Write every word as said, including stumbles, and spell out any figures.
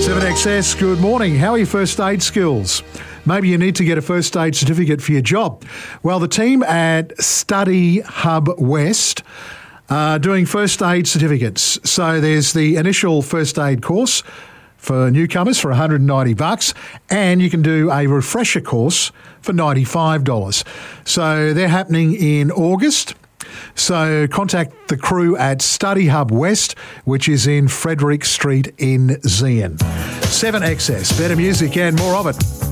seven X S, good morning. How are your first aid skills? Maybe you need to get a first aid certificate for your job. Well, the team at Study Hub West are doing first aid certificates. So there's the initial first aid course for newcomers for one hundred ninety bucks, and you can do a refresher course for ninety-five dollars. So they're happening in August. So contact the crew at Study Hub West, which is in Frederick Street in Zeehan. seven X S, better music and more of it.